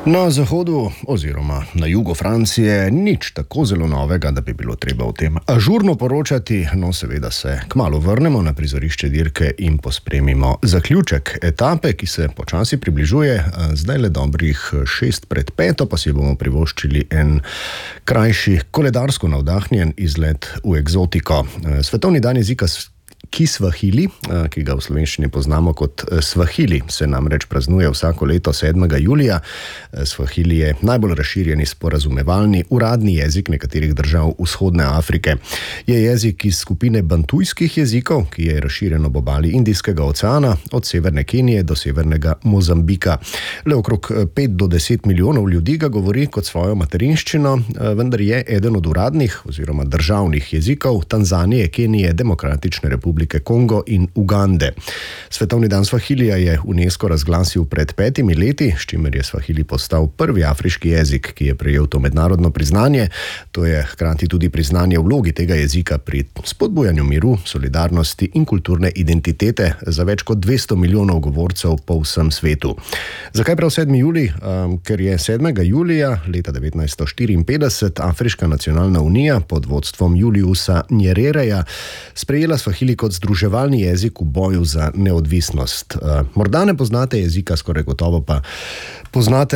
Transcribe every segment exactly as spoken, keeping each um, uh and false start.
Na zahodu oziroma na jugu Francije nič tako zelo novega, da bi bilo treba o tem ažurno poročati, no seveda se kmalu vrnemo na prizorišče dirke in pospremimo zaključek etape, ki se počasi približuje, zdaj le dobrih šest pred peto, pa si bomo privoščili en krajši koledarsko navdahnjen izlet v eksotiko. Svetovni dan jezika Kiswahili, ki ga v slovenščini poznamo kot Swahili, se namreč praznuje vsako leto sedmega julija. Swahili je najbolj razširjeni sporazumevalni uradni jezik nekaterih držav vzhodne Afrike. Je jezik iz skupine bantujskih jezikov, ki je razširjen ob obali Indijskega oceana, od severne Kenije do severnega Mozambika. Le okrog pet do deset milijonov ljudi ga govori kot svojo materinščino, vendar je eden od uradnih oziroma državnih jezikov Tanzanije, Kenije, Demokratične republike Kongo in Ugande. Svetovni dan Swahilija je UNESCO razglasil pred petimi leti, s čimer je Swahili postal prvi afriški jezik, ki je prejel to mednarodno priznanje. To je hkrati tudi priznanje vlogi tega jezika pri spodbujanju miru, solidarnosti in kulturne identitete za več kot dvesto milijonov govorcev po vsem svetu. Zakaj prav sedmi julij? Um, ker je sedmega julija leta devetnajststo štiriinpetdeset Afriška nacionalna unija pod vodstvom Juliusa Nyerereja sprejela Swahili kot združevalni jezik v boju za neodvisnost. Morda ne poznate jezika, skoraj gotovo pa poznate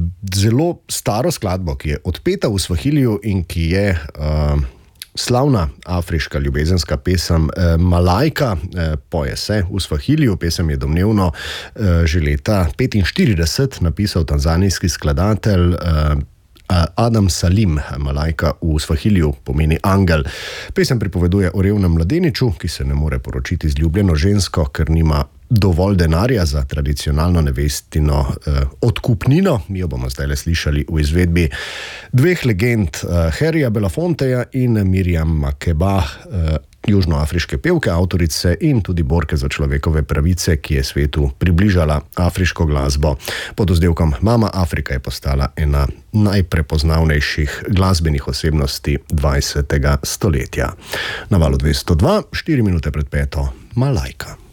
zelo staro skladbo, ki je odpeta v Swahiliju in ki je uh, slavna afriška ljubezenska pesem eh, Malaika, eh, poje se v Swahiliju. Pesem je domnevno eh, že leta petinštirideset napisal tanzanijski skladatelj eh, Adam Salim. Malaika v Swahiliju pomeni angel. Pesem pripoveduje o revnem mladeniču, ki se ne more poročiti z ljubljeno žensko, ker nima dovolj denarja za tradicionalno nevestino eh, odkupnino. Mi jo bomo zdaj le slišali v izvedbi dveh legend, eh, Harryja Belafonteja in Miriam Makeba, eh, južnoafriške pevke, avtorice in tudi borke za človekove pravice, ki je svetu približala afriško glasbo. Pod vzdevkom Mama Afrika je postala ena najprepoznavnejših glasbenih osebnosti dvajsetega stoletja. Na valu dvesto dva, štiri minute pred peto, Malaika.